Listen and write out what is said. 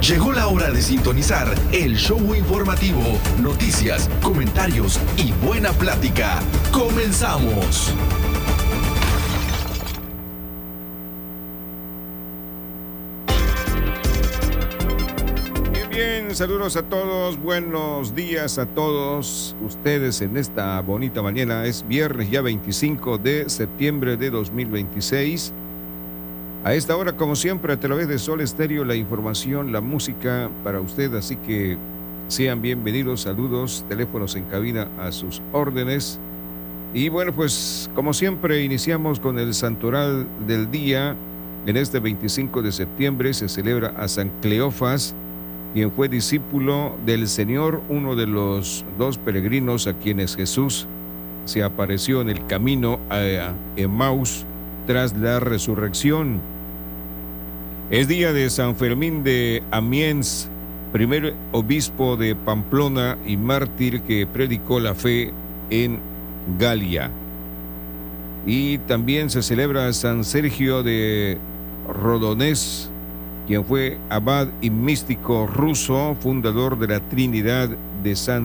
Llegó la hora de sintonizar el show informativo, noticias, comentarios y buena plática. ¡Comenzamos! Bien, saludos a todos, buenos días a todos ustedes en esta bonita mañana. Es viernes ya 25 de septiembre de 2026. A esta hora, como siempre, a través de Sol Estéreo, la información, la música para usted, así que sean bienvenidos, saludos, teléfonos en cabina a sus órdenes. Y bueno, pues como siempre iniciamos con el santoral del día. En este 25 de septiembre se celebra a San Cleofas, quien fue discípulo del Señor, uno de los dos peregrinos a quienes Jesús se apareció en el camino a Emaús tras la resurrección. Es día de San Fermín de Amiens, primer obispo de Pamplona y mártir que predicó la fe en Galia. Y también se celebra San Sergio de Rodonés, quien fue abad y místico ruso, fundador de la Trinidad de San